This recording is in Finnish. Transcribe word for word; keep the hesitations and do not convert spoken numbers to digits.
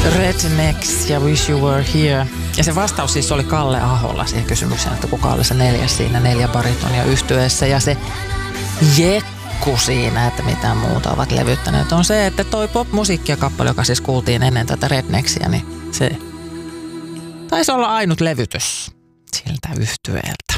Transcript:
Rednecks ja Wish You Were Here. Ja se vastaus siis oli Kalle Aholla siihen kysymykseen, että kuka oli se neljäs siinä neljä baritonia yhtyeessä. Ja se jekku siinä, että mitä muuta ovat levyttäneet, on se, että toi pop-musiikkia kappale, joka siis kuultiin ennen tätä Rednecksia, niin se taisi olla ainut levytys siltä yhtyeeltä.